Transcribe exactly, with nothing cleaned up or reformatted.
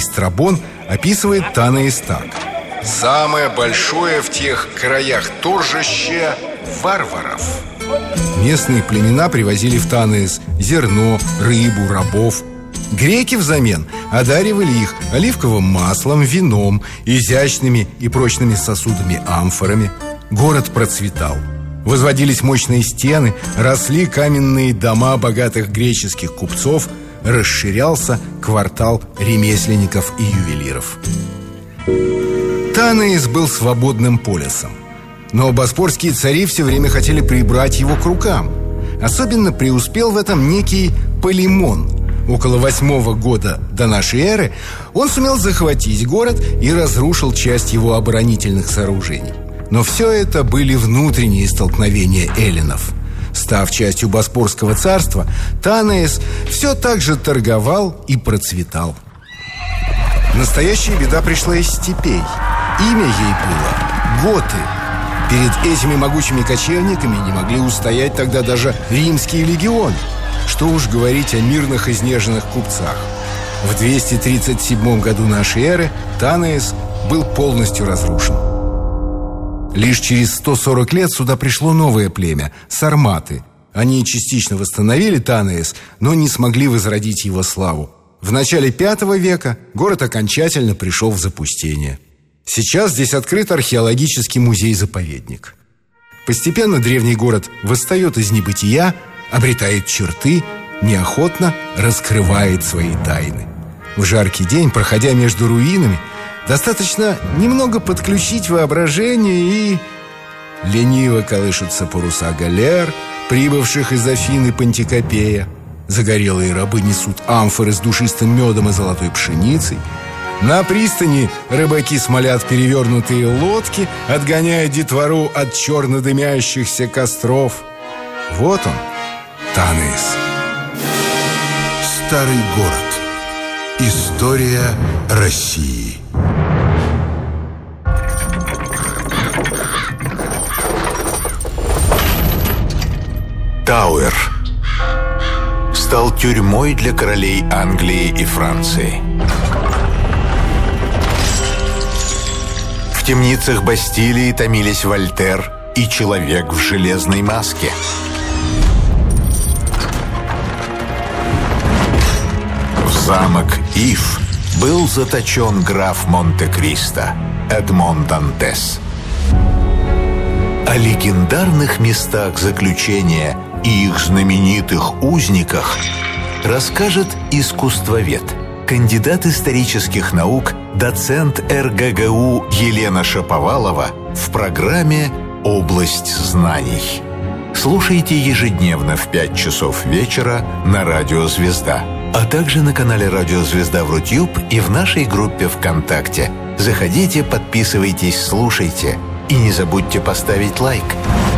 Страбон описывает Танаис так: «Самое большое в тех краях торжище варваров». Местные племена привозили в Танаис зерно, рыбу, рабов. Греки взамен одаривали их оливковым маслом, вином, изящными и прочными сосудами-амфорами. Город процветал. Возводились мощные стены, росли каменные дома богатых греческих купцов, расширялся квартал ремесленников и ювелиров. Танаис был свободным полисом, но боспорские цари все время хотели прибрать его к рукам. Особенно преуспел в этом некий Полимон. Около восьмого года до нашей эры он сумел захватить город и разрушил часть его оборонительных сооружений. Но все это были внутренние столкновения эллинов. Став частью Боспорского царства, Танаис все так же торговал и процветал. Настоящая беда пришла из степей. Имя ей было Готы. Перед этими могучими кочевниками не могли устоять тогда даже римские легионы. Что уж говорить о мирных изнеженных купцах. В двести тридцать седьмом году нашей эры Танаис был полностью разрушен. Лишь через сто сорок лет сюда пришло новое племя – сарматы. Они частично восстановили Танаис, но не смогли возродить его славу. В начале пятого века город окончательно пришел в запустение. Сейчас здесь открыт археологический музей-заповедник. Постепенно древний город восстает из небытия, обретает черты, неохотно раскрывает свои тайны. В жаркий день, проходя между руинами, достаточно немного подключить воображение, и лениво колышутся паруса галер, прибывших из Афин и Пантикопея. Загорелые рабы несут амфоры с душистым медом и золотой пшеницей. На пристани рыбаки смолят перевернутые лодки, отгоняя детвору от черно дымящихся костров. Вот он, Танаис. Старый город. История России. Тауэр стал тюрьмой для королей Англии и Франции. В темницах Бастилии томились Вольтер и человек в железной маске. В замок Иф был заточен граф Монте-Кристо Эдмон Дантес. О легендарных местах заключения и их знаменитых узниках расскажет искусствовед, кандидат исторических наук, доцент эр гэ гэ у Елена Шаповалова в программе «Область знаний». Слушайте ежедневно в пять часов вечера на Радио Звезда, а также на канале Радио Звезда в Рутюб и в нашей группе ВКонтакте. Заходите, подписывайтесь, слушайте и не забудьте поставить лайк.